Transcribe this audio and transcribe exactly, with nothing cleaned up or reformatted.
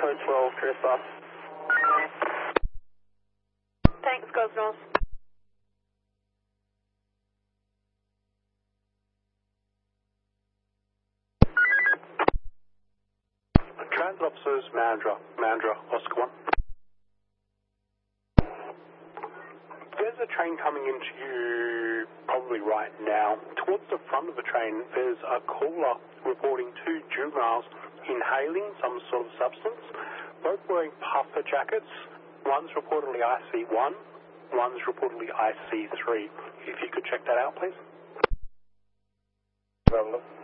code twelve, Chris Bus. Thanks, goes north. Transit officers, Mandra, Mandra, Oscar one. There's a train coming into you probably right now. Towards the front of the train, there's a caller reporting two juveniles inhaling some sort of substance, both wearing puffer jackets. One's reportedly I C one, one's reportedly I C three. If you could check that out, please. Traveler.